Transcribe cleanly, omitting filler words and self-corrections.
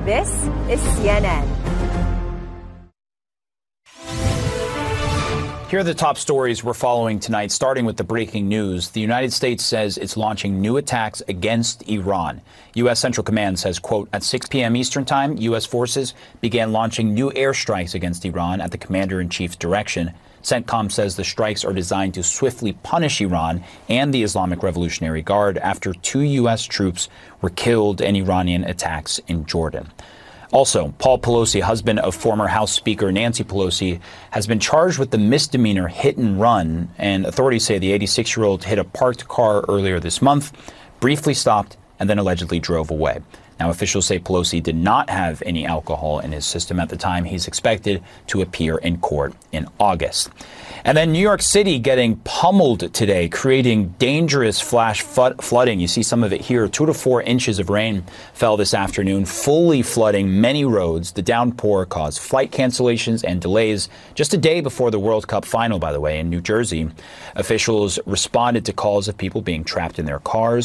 This is CNN. Here are the top stories we're following tonight, starting with the breaking news. The United States says it's launching new attacks against Iran. U.S. Central Command says, quote, at 6 p.m. Eastern Time, U.S. forces began launching new airstrikes against Iran at the commander-in-chief's direction. CENTCOM says the strikes are designed to swiftly punish Iran and the Islamic Revolutionary Guard after 2 U.S. troops were killed in Iranian attacks in Jordan. Also, Paul Pelosi, husband of former House Speaker Nancy Pelosi, has been charged with the misdemeanor hit and run, and authorities say the 86-year-old hit a parked car earlier this month, briefly stopped, and then allegedly drove away. Now, officials say Pelosi did not have any alcohol in his system at the time. He's expected to appear in court in August. And then New York City getting pummeled today, creating dangerous flash flooding. You see some of it here. 2 to 4 inches of rain fell this afternoon, fully flooding many roads. The downpour caused flight cancellations and delays just a day before the World Cup final, by the way, in New Jersey. Officials responded to calls of people being trapped in their cars.